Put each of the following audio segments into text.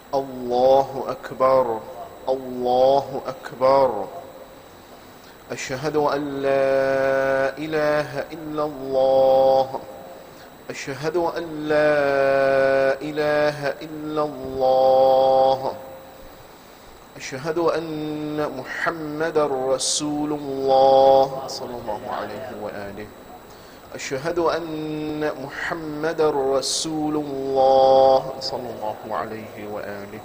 الله أكبر الله أكبر. أشهد أن لا إله إلا الله. أشهد أن لا إله إلا الله. أشهد أن محمد رسول الله صلى الله عليه وآله. أشهد أن محمد رسول الله صلى الله عليه وآله.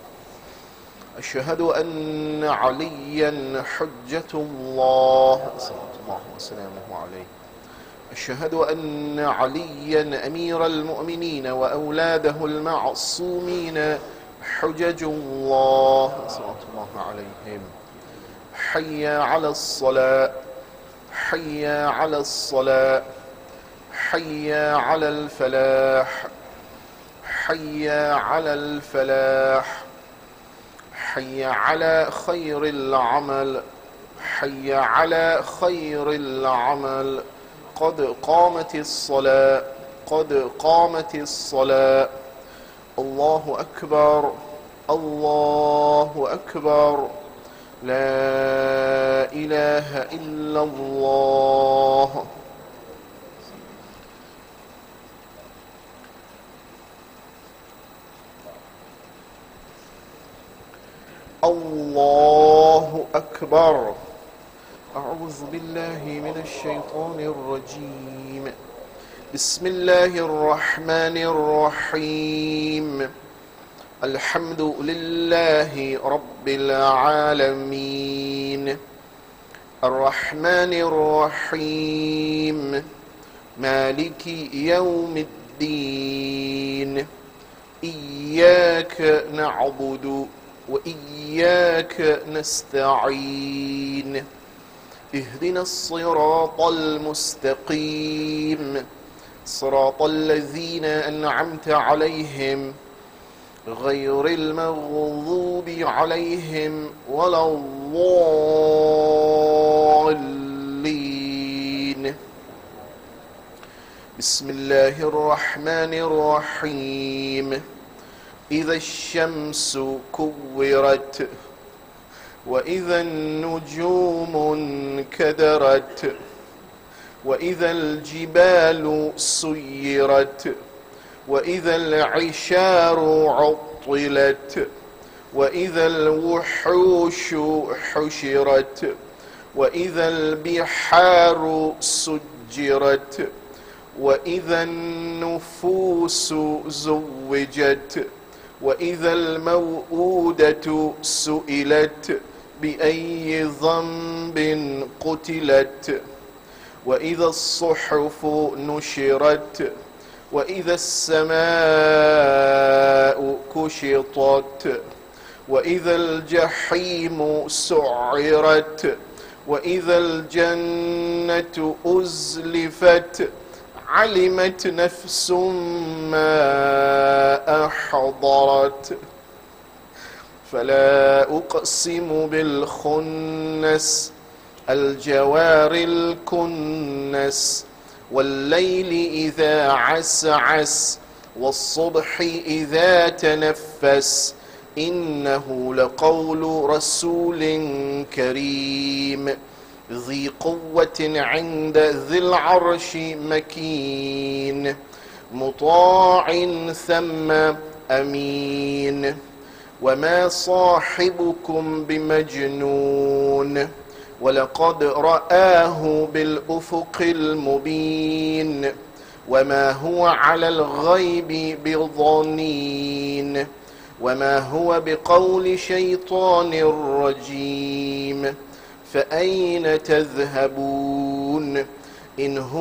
أشهد أن عليا حجة الله صلى الله وسلامه عليه. أشهد أن عليا أمير المؤمنين وأولاده المعصومين حجج الله صلى الله عليهم. حي على الصلاة حي على الصلاة حي على الفلاح حي على الفلاح حي على خير العمل حي على خير العمل. قد قامت الصلاة قد قامت الصلاة. الله أكبر الله أكبر. لا إله إلا الله. الله أكبر. أعوذ بالله من الشيطان الرجيم. بسم الله الرحمن الرحيم. الحمد لله رب العالمين. الرحمن الرحيم. مالك يوم الدين. إياك نعبد وإياك نستعين. اهدنا الصراط المستقيم صراط الذين أنعمت عليهم غير المغضوب عليهم ولا الضالين. بسم الله الرحمن الرحيم. إذا الشمس كورت وإذا النجوم انكدرت وإذا الجبال سيرت وإذا العشار عطلت وإذا الوحوش حشرت وإذا البحار سجرت وإذا النفوس زوجت وإذا الموءودة سئلت بأي ذنب قتلت وإذا الصحف نشرت وإذا السماء كشطت وإذا الجحيم سعرت وإذا الجنة أزلفت. علمت نفس ما أحضرت. فلا أقسم بالخنس الجوار الكنس. والليل إذا عسعس والصبح إذا تنفس. إنه لقول رسول كريم ذي قوة عند ذي العرش مكين مطاع ثم أمين. وما صاحبكم بمجنون ولقد رآه بالأفق المبين. وما هو على الغيب بضنين وما هو بقول شيطان رجيم. فأين تذهبون إن هو